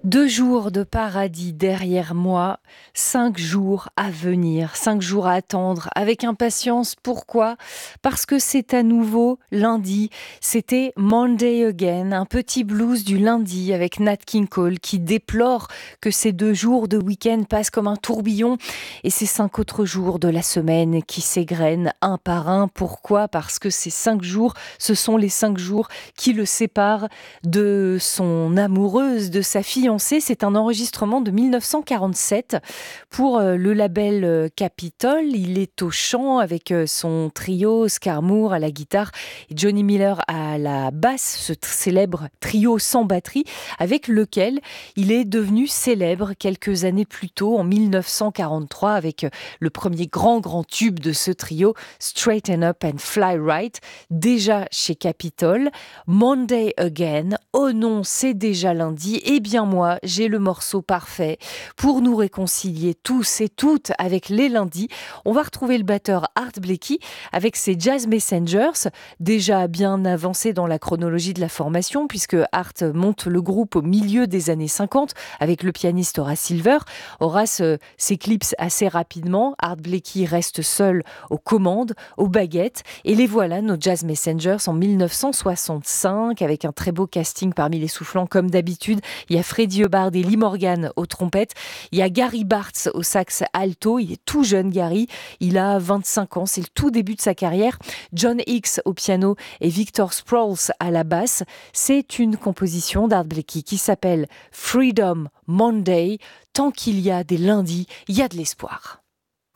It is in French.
2 jours de paradis derrière moi, 5 jours à venir, 5 jours à attendre avec impatience. Pourquoi ? Parce que c'est à nouveau lundi. C'était Monday Again, un petit blues du lundi avec Nat King Cole qui déplore que ces 2 jours de week-end passent comme un tourbillon et ces 5 autres jours de la semaine qui s'égrènent un par un. Pourquoi ? Parce que ces 5 jours, ce sont les 5 jours qui le séparent de son amoureuse, de sa fiancée. C'est un enregistrement de 1947 pour le label Capitol. Il est au chant avec son trio, Oscar Moore à la guitare et Johnny Miller à la basse, ce célèbre trio sans batterie avec lequel il est devenu célèbre quelques années plus tôt, en 1943, avec le premier grand tube de ce trio, Straighten Up and Fly Right, déjà chez Capitol. Monday Again, oh non, c'est déjà lundi, eh bien moi, j'ai le morceau parfait pour nous réconcilier tous et toutes avec les lundis. On va retrouver le batteur Art Blakey avec ses Jazz Messengers, déjà bien avancé dans la chronologie de la formation, puisque Art monte le groupe au milieu des années 50 avec le pianiste Horace Silver. Horace s'éclipse assez rapidement, Art Blakey reste seul aux commandes, aux baguettes, et les voilà, nos Jazz Messengers, en 1965, avec un très beau casting parmi les soufflants comme d'habitude. Il y a Freddie Hubbard et Lee Morgan aux trompettes. Il y a Gary Bartz au sax alto. Il est tout jeune, Gary. Il a 25 ans. C'est le tout début de sa carrière. John Hicks au piano et Victor Sprouse à la basse. C'est une composition d'Art Blakey qui s'appelle Freedom Monday. Tant qu'il y a des lundis, il y a de l'espoir.